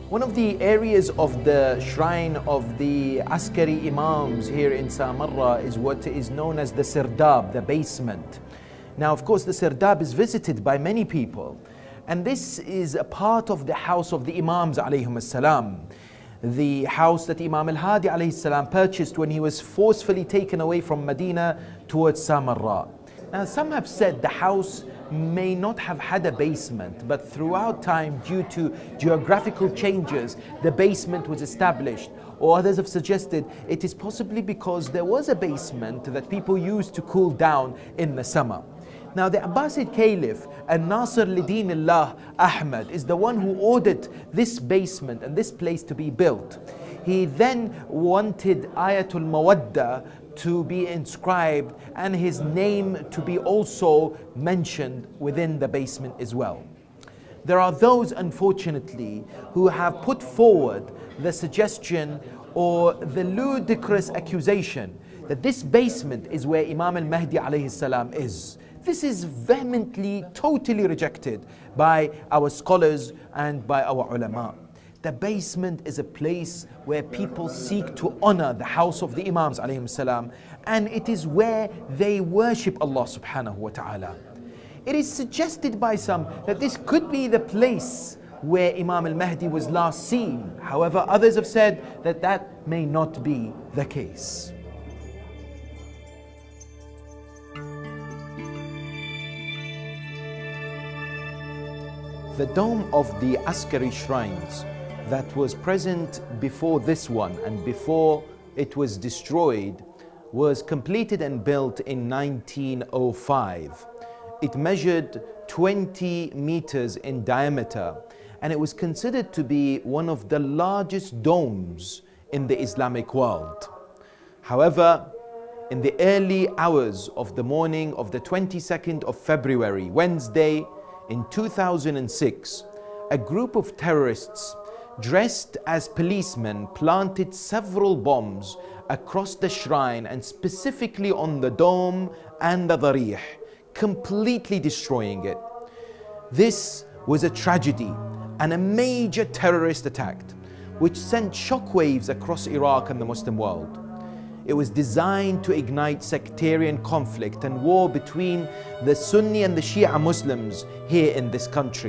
One of the areas of the shrine of the Askari Imams here in Samarra is what is known as the Sirdab, the basement. Now, of course, the Sirdab is visited by many people, and this is a part of the house of the Imams alayhim salam. The house that Imam al-Hadi alayhi salam purchased when he was forcefully taken away from Medina towards Samarra. Now, some have said the house may not have had a basement, but throughout time, due to geographical changes, the basement was established. Or others have suggested it is possibly because there was a basement that people used to cool down in the summer. Now, the Abbasid Caliph, An-Nasir li-Din Allah Ahmad, is the one who ordered this basement and this place to be built. He then wanted Ayatul Mawadda to be inscribed and his name to be also mentioned within the basement as well. There are those, unfortunately, who have put forward the suggestion or the ludicrous accusation that this basement is where Imam al-Mahdi alayhi salam is. This is vehemently, totally rejected by our scholars and by our ulama. The basement is a place where people seek to honor the house of the Imams alayhim salam, and it is where they worship Allah subhanahu wa ta'ala. It is suggested by some that this could be the place where Imam al-Mahdi was last seen. However, others have said that that may not be the case. The dome of the Askari shrines that was present before this one and before it was destroyed was completed and built in 1905. It measured 20 meters in diameter, and it was considered to be one of the largest domes in the Islamic world. However, in the early hours of the morning of the 22nd of February, Wednesday, in 2006, a group of terrorists dressed as policemen planted several bombs across the shrine and specifically on the dome and the darih, completely destroying it. This was a tragedy and a major terrorist attack which sent shockwaves across Iraq and the Muslim world. It was designed to ignite sectarian conflict and war between the Sunni and the Shia Muslims here in this country.